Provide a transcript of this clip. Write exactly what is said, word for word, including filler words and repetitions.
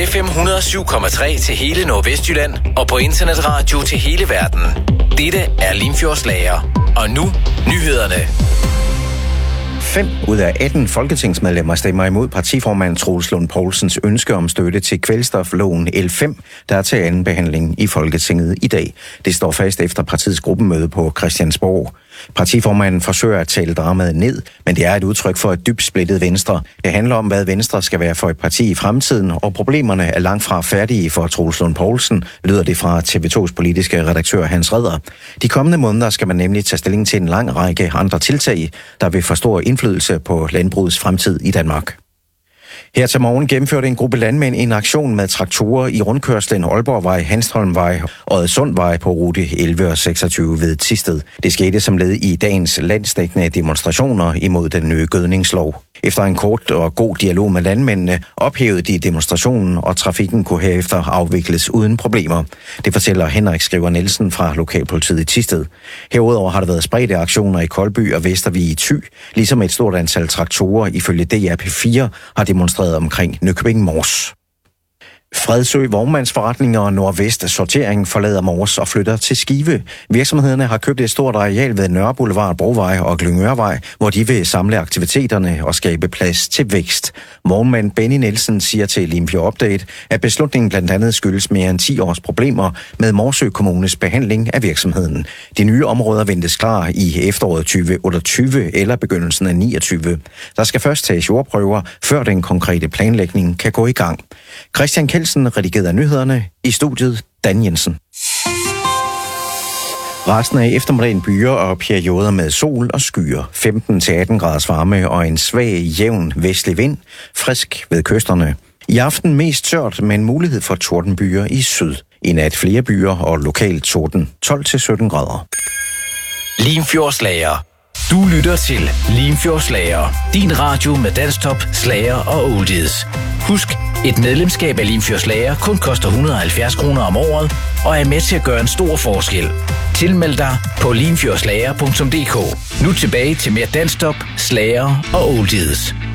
F M et hundrede og syv komma tre til hele Nordvestjylland og på internetradio til hele verden. Dette er Limfjordslager. Og nu nyhederne. Fem ud af atten folketingsmedlemmer stemmer imod partiformand Troels Lund Poulsens ønske om støtte til kvælstofloven L fem, der er til anden behandling i Folketinget i dag. Det står fast efter partiets gruppemøde på Christiansborg. Partiformanden forsøger at tale dramaet ned, men det er et udtryk for et dybt splittet Venstre. Det handler om, hvad Venstre skal være for et parti i fremtiden, og problemerne er langt fra færdige for Troels Lund Poulsen, lyder det fra T V to's politiske redaktør Hans Redder. De kommende måneder skal man nemlig tage stilling til en lang række andre tiltag, der vil få stor indflydelse på landbrugets fremtid i Danmark. Her til morgen gennemførte en gruppe landmænd en aktion med traktorer i rundkørslen Aalborgvej, Hanstholmvej og Oddesundvej på rute elleve og seksogtyve ved Thisted. Det skete som led i dagens landsdækkende demonstrationer imod den nye gødningslov. Efter en kort og god dialog med landmændene ophævede de demonstrationen, og trafikken kunne herefter afvikles uden problemer. Det fortæller Henrik Skriver Nielsen fra lokalpolitiet i Thisted. Herudover har der været spredte aktioner i Koldby og Vestervig i Thy, ligesom et stort antal traktorer ifølge D R P fire har demonstreret omkring Nykøbing Mors. Fredsø Vognmandsforretninger og Nordvest Sortering forlader Mors og flytter til Skive. Virksomhederne har købt et stort areal ved Nørre Boulevard, Brovej og Glyngørvej, hvor de vil samle aktiviteterne og skabe plads til vækst. Vognmand Benny Nielsen siger til Limfjord Update, at beslutningen blandt andet skyldes mere end ti års problemer med Morsø Kommunes behandling af virksomheden. De nye områder ventes klar i efteråret tyve otteogtyve eller begyndelsen af niogtyve. Der skal først tages jordprøver, før den konkrete planlægning kan gå i gang. Christian Kelsen redigerede nyhederne, i studiet Dan Jensen. Resten af eftermiddagen byer og perioder med sol og skyer. femten til atten graders varme og en svag, jævn vestlig vind. Frisk ved kysterne. I aften mest tørt, men mulighed for tordenbyer i syd. I nat flere byer og lokalt torden. tolv til sytten grader. Limfjordslager. Du lytter til Limfjordslager. Din radio med danstop, slager og oldies. Husk, et medlemskab af Limfjordslager kun koster et hundrede og halvfjerds kroner om året og er med til at gøre en stor forskel. Tilmeld dig på limfjordslager punktum d k. Nu tilbage til mere danstop, slager og oldies.